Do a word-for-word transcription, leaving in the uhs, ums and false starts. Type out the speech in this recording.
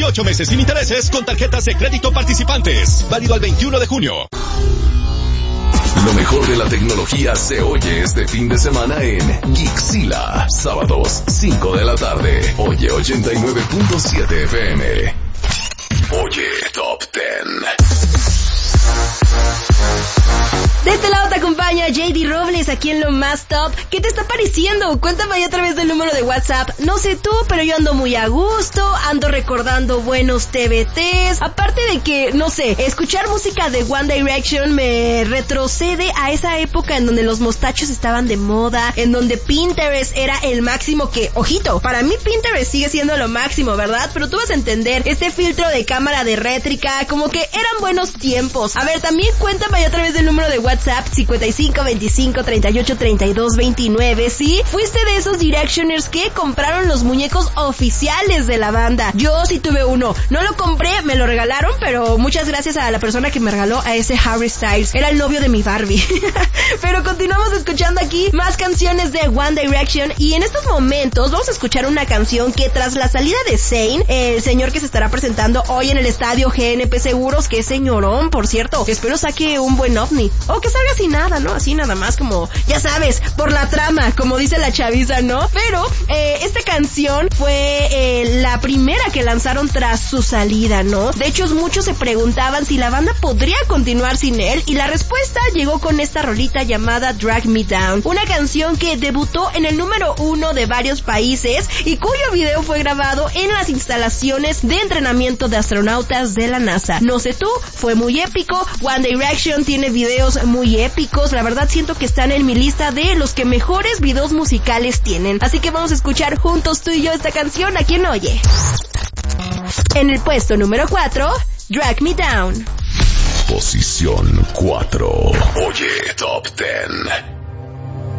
ocho meses sin intereses con tarjetas de crédito participantes. Válido al veintiuno de junio. Lo mejor de la tecnología se oye este fin de semana en Geekzilla. Sábados, cinco de la tarde. Oye ochenta y nueve punto siete F M. Oye Top diez. De este lado te acompaña J D Robles aquí en Lo Más Top. ¿Qué te está pareciendo? Cuéntame ahí a través del número de WhatsApp. No sé tú, pero yo ando muy a gusto, ando recordando buenos T V Ts. Aparte de que, no sé, escuchar música de One Direction me retrocede a esa época en donde los mostachos estaban de moda, en donde Pinterest era el máximo que, ojito, para mí Pinterest sigue siendo lo máximo, ¿verdad? Pero tú vas a entender, este filtro de cámara de rétrica, como que eran buenos tiempos. A ver, también cuéntame ahí a través del número de WhatsApp. WhatsApp cincuenta y cinco veinticinco treinta y ocho treinta y dos veintinueve. ¿Sí? Fuiste de esos Directioners que compraron los muñecos oficiales de la banda. Yo sí tuve uno. No lo compré, me lo regalaron, pero muchas gracias a la persona que me regaló a ese Harry Styles. Era el novio de mi Barbie. Pero continuamos escuchando aquí más canciones de One Direction y en estos momentos vamos a escuchar una canción que tras la salida de Zayn, el señor que se estará presentando hoy en el estadio G N P Seguros, que es señorón, por cierto, espero saque un buen ovni. O que salga sin nada, ¿no? Así nada más como, ya sabes, por la trama, como dice la chaviza, ¿no? Pero eh, esta canción fue eh, la primera que lanzaron tras su salida, ¿no? De hecho, muchos se preguntaban si la banda podría continuar sin él y la respuesta llegó con esta rolita llamada Drag Me Down, una canción que debutó en el número uno de varios países y cuyo video fue grabado en las instalaciones de entrenamiento de astronautas de la NASA. No sé tú, fue muy épico. One Direction tiene videos muy épicos, la verdad siento que están en mi lista de los que mejores videos musicales tienen, así que vamos a escuchar juntos tú y yo esta canción aquí en Oye. En el puesto número cuatro, Drag Me Down. Posición cuatro. Oye Top diez.